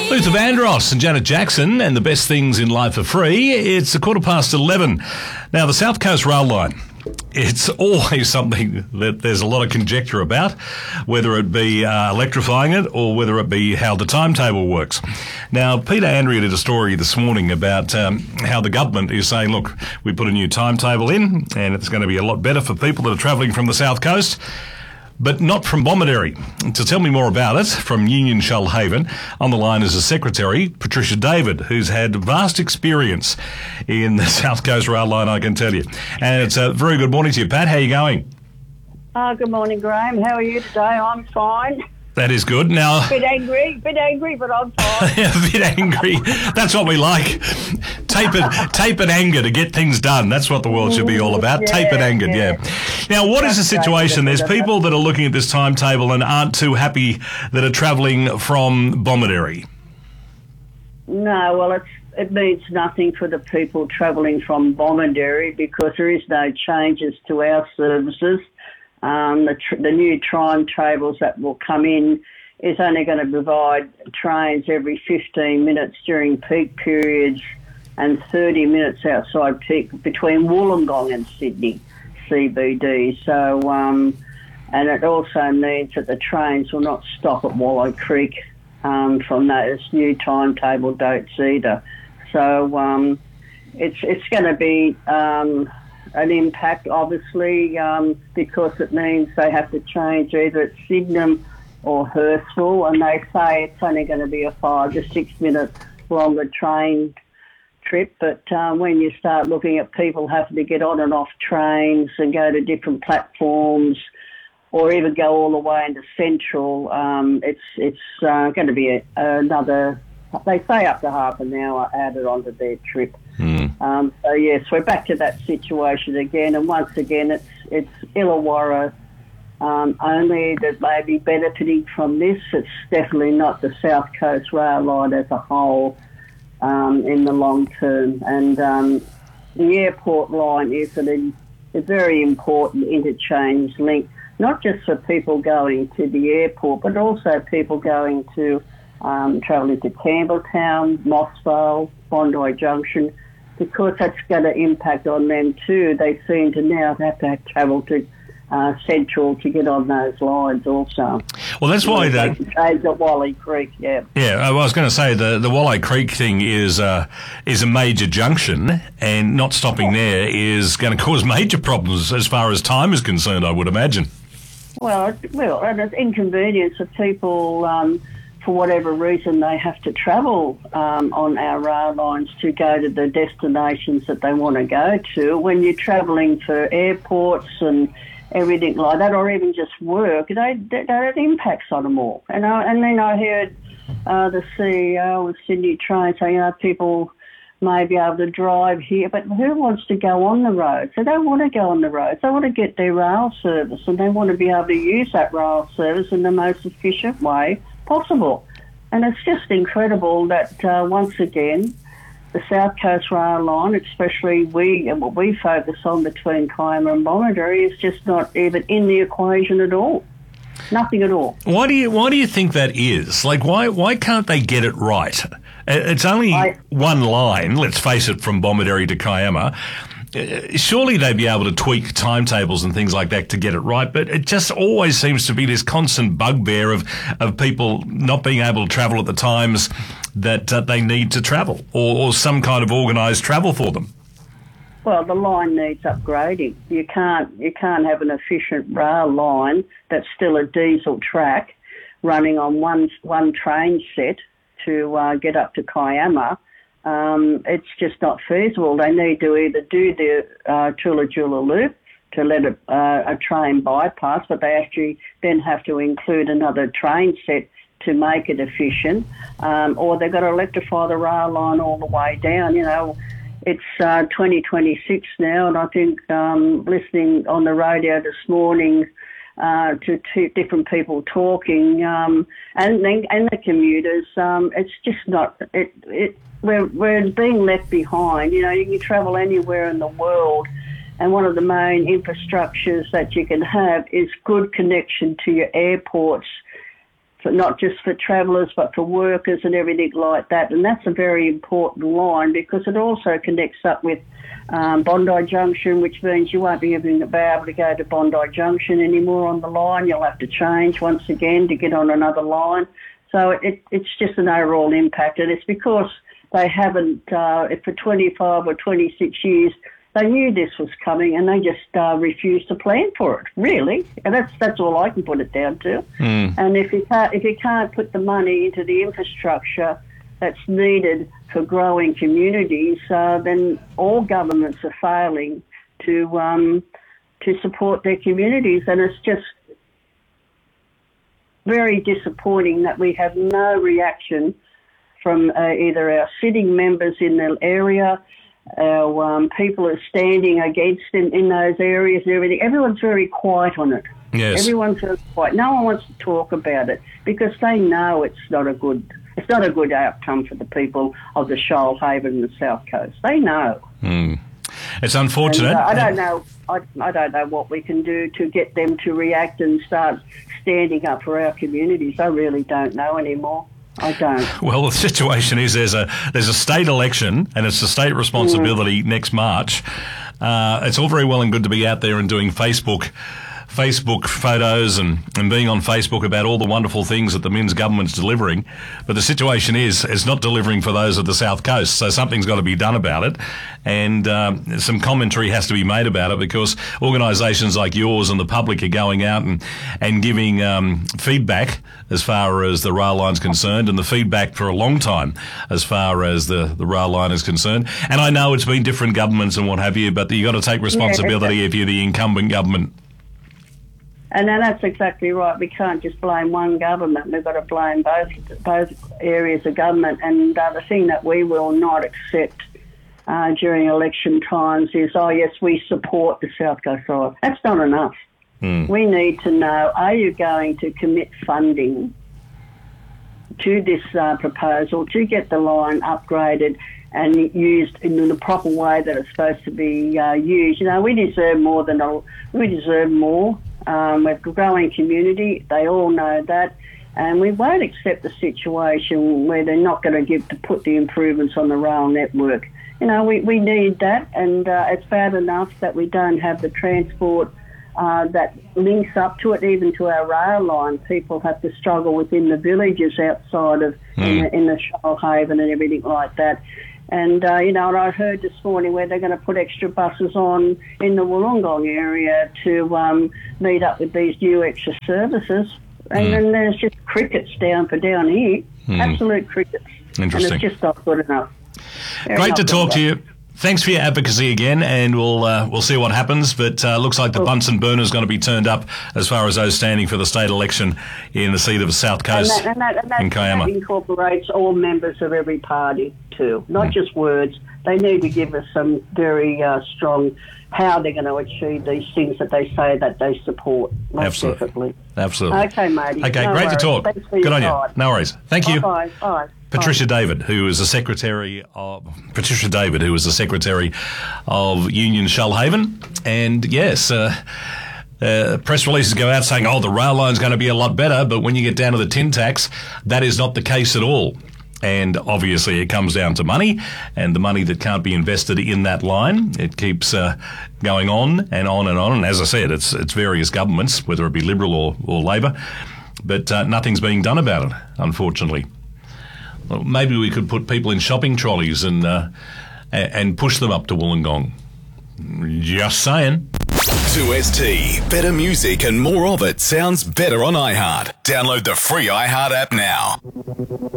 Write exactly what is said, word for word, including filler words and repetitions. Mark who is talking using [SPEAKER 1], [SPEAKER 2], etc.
[SPEAKER 1] Luther Vandross and Janet Jackson and the best things in life are free. It's a quarter past eleven. Now, the South Coast Rail Line, it's always something that there's a lot of conjecture about, whether it be uh, electrifying it or whether it be how the timetable works. Now, Peter Andrea did a story this morning about um, how the government is saying, look, we put a new timetable in and it's going to be a lot better for people that are travelling from the South Coast, but not from Bomaderry. To tell me more about it, from Union Shoalhaven, on the line is the Secretary, Patricia David, who's had vast experience in the South Coast Rail Line, I can tell you. And it's a very good morning to you, Pat. How are you going?
[SPEAKER 2] Oh, good morning, Graham. How are you today? I'm fine.
[SPEAKER 1] That is good. Now,
[SPEAKER 2] bit angry, bit angry, but I'm fine.
[SPEAKER 1] A bit angry. That's what we like. Tape it, tape and anger to get things done. That's what the world should be all about. Yeah, tape and anger, yeah. yeah. Now, what That's is the situation? There's people that are looking at this timetable and aren't too happy that are travelling from Bomaderry.
[SPEAKER 2] No, well, it's, it means nothing for the people travelling from Bomaderry because there is no changes to our services. Um, the, tr- the new timetables that will come in is only going to provide trains every fifteen minutes during peak periods and thirty minutes outside peak between Wollongong and Sydney C B D. So, um, and it also means that the trains will not stop at Wallow Creek um, from those new timetable dates either. So, um, it's it's going to be Um, an impact, obviously, um, because it means they have to change either at Sydenham or Hurstville, and they say it's only going to be a five to six minute longer train trip. But um, when you start looking at people having to get on and off trains and go to different platforms, or even go all the way into Central, um, it's it's uh, going to be a, another. They say up to half an hour added onto their trip.
[SPEAKER 1] Mm.
[SPEAKER 2] Um, so yes, we're back to that situation again, and once again, it's it's Illawarra um, only that may be benefiting from this. It's definitely not the South Coast Rail Line as a whole um, in the long term. And um, the airport line is an, a very important interchange link, not just for people going to the airport, but also people going to um, travelling to Campbelltown, Mossvale, Bondi Junction, because that's going to impact on them too. They seem to now have to travel to uh, Central to get on those lines also.
[SPEAKER 1] Well, that's why the
[SPEAKER 2] trains at Wally Creek, yeah.
[SPEAKER 1] Yeah, I was going to say the the Wally Creek thing is uh, is a major junction, and not stopping there is going to cause major problems as far as time is concerned, I would imagine.
[SPEAKER 2] Well, well, and it's inconvenience for people. Um, for whatever reason, they have to travel um, on our rail lines to go to the destinations that they want to go to. When you're travelling for airports and everything like that, or even just work, they, they, that impacts on them all. And, I, and then I heard uh, the C E O of Sydney Train saying, you know, people may be able to drive here, but who wants to go on the road? So they want to go on the road. They want to get their rail service, and they want to be able to use that rail service in the most efficient way possible. And it's just incredible that uh, once again the South Coast Rail Line, especially we and what we focus on between Kiama and Bomaderry, is just not even in the equation at all. Nothing at all.
[SPEAKER 1] Why do you why do you think that is? Like why why can't they get it right? It's only I, one line, let's face it, from Bomaderry to Kiama. Surely they'd be able to tweak timetables and things like that to get it right, but it just always seems to be this constant bugbear of, of people not being able to travel at the times that uh, they need to travel, or, or some kind of organised travel for them.
[SPEAKER 2] Well, the line needs upgrading. You can't you can't have an efficient rail line that's still a diesel track running on one one train set to uh, get up to Kiama. Um, it's just not feasible. They need to either do the uh, Tullajula Loop to let a, uh, a train bypass, but they actually then have to include another train set to make it efficient, um, or they've got to electrify the rail line all the way down. You know, it's uh, twenty twenty-six now, and I think um, listening on the radio this morning uh, to two different people talking, um, and and the commuters, um, it's just not it. it We're, we're being left behind. You know, you can travel anywhere in the world, and one of the main infrastructures that you can have is good connection to your airports for not just for travellers but for workers and everything like that. And that's a very important line because it also connects up with um, Bondi Junction, which means you won't be able to go to Bondi Junction anymore on the line. You'll have to change once again to get on another line. So it, it's just an overall impact, and it's because they haven't, uh, for twenty-five or twenty-six years, they knew this was coming and they just uh, refused to plan for it, really. And that's that's all I can put it down to. Mm. And if you can't, if you can't put the money into the infrastructure that's needed for growing communities, uh, then all governments are failing to um, to support their communities. And it's just very disappointing that we have no reaction from uh, either our sitting members in the area, our um, people are standing against in, in those areas and everything. Everyone's very quiet on it.
[SPEAKER 1] Yes.
[SPEAKER 2] Everyone's very quiet. No one wants to talk about it because they know it's not a good it's not a good outcome for the people of the Shoalhaven and the South Coast. They know.
[SPEAKER 1] Mm. It's unfortunate.
[SPEAKER 2] And, uh, I don't know. I, I don't know what we can do to get them to react and start standing up for our communities. I really don't know anymore. I don't.
[SPEAKER 1] Well, the situation is there's a there's a state election and it's a state responsibility mm. next March. Uh, it's all very well and good to be out there and doing Facebook Facebook photos and, and being on Facebook about all the wonderful things that the Minns government's delivering. But the situation is it's not delivering for those of the South Coast. So something's got to be done about it. And um, some commentary has to be made about it because organisations like yours and the public are going out and, and giving um, feedback as far as the rail line's concerned, and the feedback for a long time as far as the, the rail line is concerned. And I know it's been different governments and what have you, but you've got to take responsibility yeah, if you're the incumbent government.
[SPEAKER 2] And then that's exactly right. We can't just blame one government. We've got to blame both both areas of government. And uh, the thing that we will not accept uh, during election times is, oh, yes, we support the South Coast Rail. That's not enough. Mm. We need to know, are you going to commit funding to this uh, proposal to get the line upgraded and used in the proper way that it's supposed to be uh, used? You know, we deserve more than a, we deserve more. Um, we're a growing community. They all know that. And we won't accept the situation where they're not going to give to put the improvements on the rail network. You know, we, we need that, and uh, it's bad enough that we don't have the transport uh, that links up to it, even to our rail line. People have to struggle within the villages outside of, mm. in, the, in the Shoalhaven and everything like that. And, uh, you know, and I heard this morning where they're going to put extra buses on in the Wollongong area to um, meet up with these new extra services. And mm. then there's just crickets down for down here, mm. absolute crickets.
[SPEAKER 1] Interesting.
[SPEAKER 2] And it's just not good enough. Very
[SPEAKER 1] Great to talk to you. Thanks for your advocacy again, and we'll uh, we'll see what happens. But uh, looks like the Bunsen burner is going to be turned up as far as those standing for the state election in the seat of the South Coast
[SPEAKER 2] and that, and that, and that,
[SPEAKER 1] in Kiama.
[SPEAKER 2] That incorporates all members of every party too, not mm. just words. They need to give us some very uh, strong how they're going to achieve these things that they say that they support. Most
[SPEAKER 1] Absolutely.
[SPEAKER 2] Definitely.
[SPEAKER 1] Absolutely.
[SPEAKER 2] Okay, matey.
[SPEAKER 1] Okay,
[SPEAKER 2] no
[SPEAKER 1] great
[SPEAKER 2] worries.
[SPEAKER 1] to talk.
[SPEAKER 2] Thanks for
[SPEAKER 1] Good on
[SPEAKER 2] time.
[SPEAKER 1] you. No worries. Thank you.
[SPEAKER 2] Bye. Bye.
[SPEAKER 1] Patricia David, who is the secretary of Patricia David, who is the secretary of Union Shoalhaven, and yes, uh, uh, press releases go out saying, "Oh, the rail line's going to be a lot better," but when you get down to the tin tax, that is not the case at all. And obviously, it comes down to money, and the money that can't be invested in that line. It keeps uh, going on and on and on. And as I said, it's it's various governments, whether it be Liberal or, or Labor, but uh, nothing's being done about it, unfortunately. Well, maybe we could put people in shopping trolleys and uh, and push them up to Wollongong. Just saying.
[SPEAKER 3] two S T. Better music and more of it sounds better on iHeart. Download the free iHeart app now.